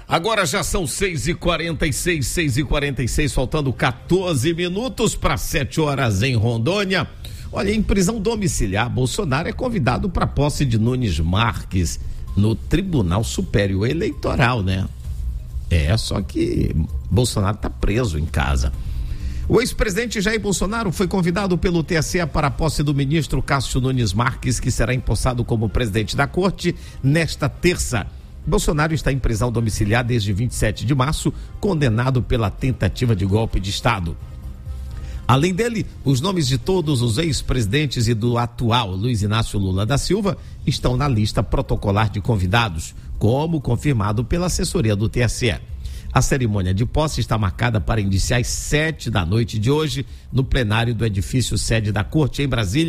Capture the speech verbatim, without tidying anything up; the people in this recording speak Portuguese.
Agora já são seis e quarenta e seis, seis e quarenta e seis, faltando quatorze minutos para sete horas em Rondônia. Olha, em prisão domiciliar, Bolsonaro é convidado para a posse de Nunes Marques no Tribunal Superior Eleitoral, né? É, só que Bolsonaro está preso em casa. O ex-presidente Jair Bolsonaro foi convidado pelo T S E para a posse do ministro Cássio Nunes Marques, que será empossado como presidente da corte nesta terça. Bolsonaro está em prisão domiciliar desde vinte e sete de março, condenado pela tentativa de golpe de Estado. Além dele, os nomes de todos os ex-presidentes e do atual Luiz Inácio Lula da Silva estão na lista protocolar de convidados, como confirmado pela assessoria do T S E. A cerimônia de posse está marcada para iniciar às sete da noite de hoje, no plenário do edifício sede da Corte, em Brasília.